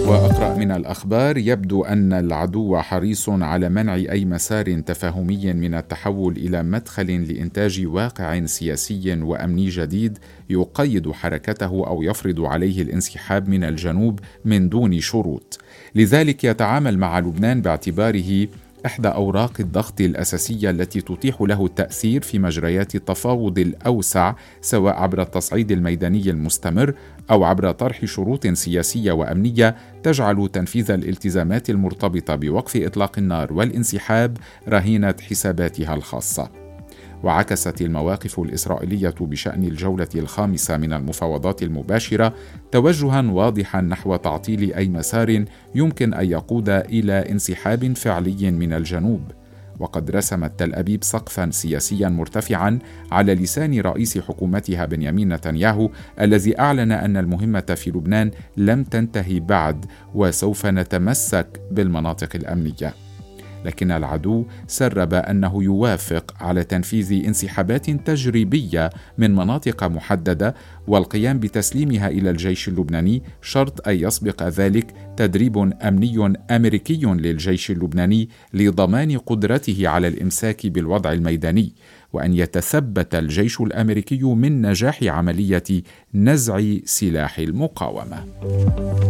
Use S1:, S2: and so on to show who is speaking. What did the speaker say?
S1: وأقرأ من الأخبار: يبدو أن العدو حريص على منع أي مسار تفاهمي من التحول إلى مدخل لإنتاج واقع سياسي وأمني جديد يقيد حركته أو يفرض عليه الانسحاب من الجنوب من دون شروط. لذلك يتعامل مع لبنان باعتباره إحدى أوراق الضغط الأساسية التي تتيح له التأثير في مجريات التفاوض الأوسع، سواء عبر التصعيد الميداني المستمر أو عبر طرح شروط سياسية وأمنية تجعل تنفيذ الالتزامات المرتبطة بوقف إطلاق النار والانسحاب رهينة حساباتها الخاصة. وعكست المواقف الإسرائيلية بشأن الجولة الخامسة من المفاوضات المباشرة توجهاً واضحاً نحو تعطيل أي مسار يمكن أن يقود إلى انسحاب فعلي من الجنوب. وقد رسمت تل أبيب سقفاً سياسياً مرتفعاً على لسان رئيس حكومتها بنيامين نتنياهو، الذي أعلن أن المهمة في لبنان لم تنتهي بعد وسوف نتمسك بالمناطق الأمنية. لكن العدو سرب أنه يوافق على تنفيذ انسحابات تجريبية من مناطق محددة والقيام بتسليمها إلى الجيش اللبناني، شرط أن يسبق ذلك تدريب أمني أمريكي للجيش اللبناني لضمان قدرته على الإمساك بالوضع الميداني، وأن يتثبت الجيش الأمريكي من نجاح عملية نزع سلاح المقاومة.